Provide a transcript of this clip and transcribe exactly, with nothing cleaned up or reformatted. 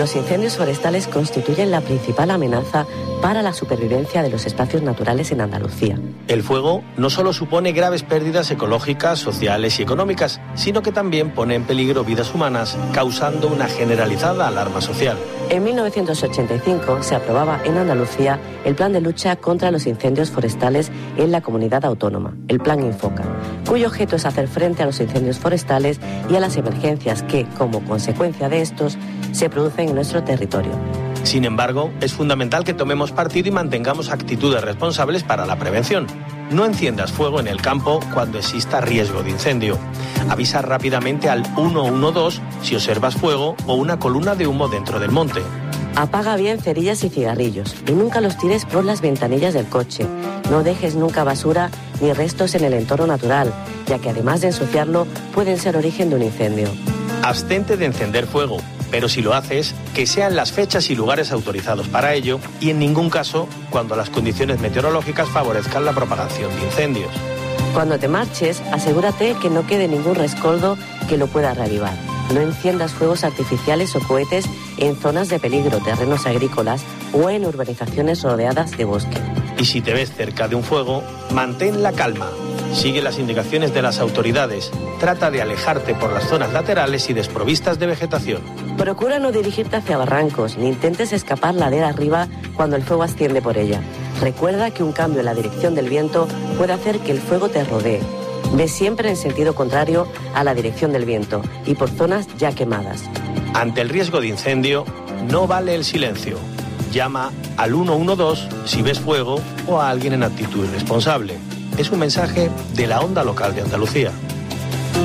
Los incendios forestales constituyen la principal amenaza para la supervivencia de los espacios naturales en Andalucía. El fuego no solo supone graves pérdidas ecológicas, sociales y económicas, sino que también pone en peligro vidas humanas, causando una generalizada alarma social. En mil novecientos ochenta y cinco se aprobaba en Andalucía el Plan de lucha contra los incendios forestales en la comunidad autónoma, el Plan Infoca, cuyo objeto es hacer frente a los incendios forestales y a las emergencias que, como consecuencia de estos, se producen en nuestro territorio. Sin embargo, es fundamental que tomemos partido y mantengamos actitudes responsables para la prevención. No enciendas fuego en el campo cuando exista riesgo de incendio. Avisa rápidamente al uno uno dos si observas fuego o una columna de humo dentro del monte. Apaga bien cerillas y cigarrillos y nunca los tires por las ventanillas del coche. No dejes nunca basura ni restos en el entorno natural, ya que además de ensuciarlo, pueden ser origen de un incendio. Abstente de encender fuego, pero si lo haces, que sean las fechas y lugares autorizados para ello y en ningún caso cuando las condiciones meteorológicas favorezcan la propagación de incendios. Cuando te marches, asegúrate que no quede ningún rescoldo que lo pueda reavivar. No enciendas fuegos artificiales o cohetes en zonas de peligro, terrenos agrícolas o en urbanizaciones rodeadas de bosque. Y si te ves cerca de un fuego, mantén la calma. Sigue las indicaciones de las autoridades. Trata de alejarte por las zonas laterales y desprovistas de vegetación. Procura no dirigirte hacia barrancos ni intentes escapar ladera arriba cuando el fuego asciende por ella. Recuerda que un cambio en la dirección del viento puede hacer que el fuego te rodee. Ve siempre en sentido contrario a la dirección del viento y por zonas ya quemadas. Ante el riesgo de incendio, no vale el silencio. Llama al uno uno dos si ves fuego o a alguien en actitud irresponsable. Es un mensaje de la Onda Local de Andalucía.